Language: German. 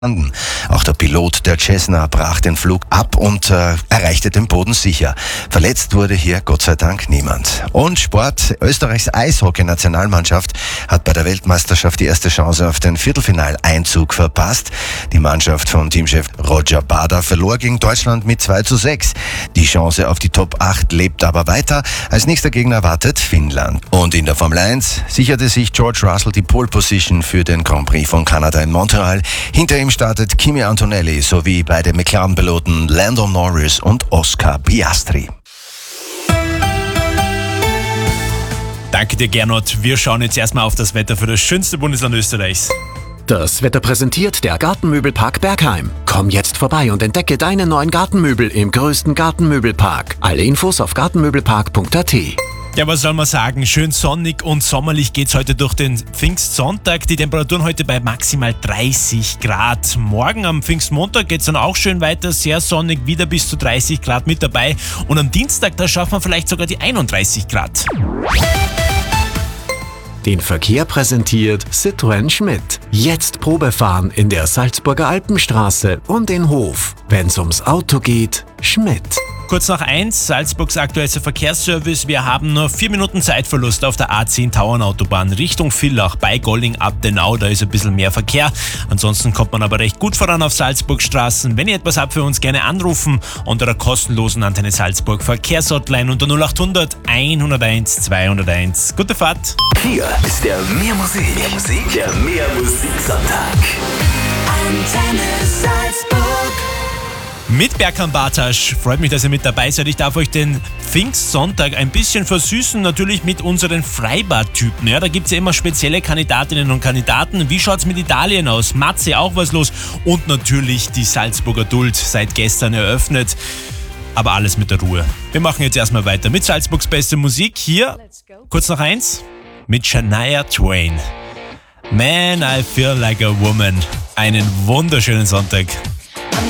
Auch der Pilot der Cessna brach den Flug ab und erreichte den Boden sicher. Verletzt wurde hier Gott sei Dank niemand. Und Sport. Österreichs Eishockey-Nationalmannschaft hat bei der Weltmeisterschaft die erste Chance auf den Viertelfinaleinzug verpasst. Die Mannschaft von Teamchef Roger Bader verlor gegen Deutschland mit 2:6. Die Chance auf die Top 8 lebt aber weiter. Als nächster Gegner wartet Finnland. Und in der Formel 1 sicherte sich George Russell die Pole Position für den Grand Prix von Kanada in Montreal. Hinter ihm startet Kimi Antonelli sowie beide McLaren-Piloten Lando Norris und Oscar Piastri. Danke dir, Gernot. Wir schauen jetzt erstmal auf das Wetter für das schönste Bundesland Österreichs. Das Wetter präsentiert der Gartenmöbelpark Bergheim. Komm jetzt vorbei und entdecke deine neuen Gartenmöbel im größten Gartenmöbelpark. Alle Infos auf gartenmöbelpark.at. Ja, was soll man sagen? Schön sonnig und sommerlich geht's heute durch den Pfingstsonntag. Die Temperaturen heute bei maximal 30 Grad. Morgen am Pfingstmontag geht's dann auch schön weiter. Sehr sonnig, wieder bis zu 30 Grad mit dabei. Und am Dienstag, da schaffen wir vielleicht sogar die 31 Grad. Den Verkehr präsentiert Citroën Schmidt. Jetzt Probefahren in der Salzburger Alpenstraße und in Hof. Wenn's ums Auto geht, Schmidt. Kurz nach 1, Salzburgs aktuellster Verkehrsservice. Wir haben nur 4 Minuten Zeitverlust auf der A10 Tauernautobahn Richtung Villach bei Golling-Abdenau. Da ist ein bisschen mehr Verkehr. Ansonsten kommt man aber recht gut voran auf Salzburgstraßen. Wenn ihr etwas habt für uns, gerne anrufen unter der kostenlosen Antenne Salzburg Verkehrshotline unter 0800 101 201. Gute Fahrt! Hier ist der Mehr Musik, der Mehr Musiksonntag. Antenne Salzburg. Mit Berkan Bartasch. Freut mich, dass ihr mit dabei seid. Ich darf euch den Pfingstsonntag ein bisschen versüßen, natürlich mit unseren Freibad-Typen. Ja, da gibt es ja immer spezielle Kandidatinnen und Kandidaten. Wie schaut's mit Italien aus? Matze, auch was los? Und natürlich die Salzburger Duld, seit gestern eröffnet. Aber alles mit der Ruhe. Wir machen jetzt erstmal weiter mit Salzburgs beste Musik. Hier, kurz nach 1, mit Shania Twain. Man, I feel like a woman. Einen wunderschönen Sonntag.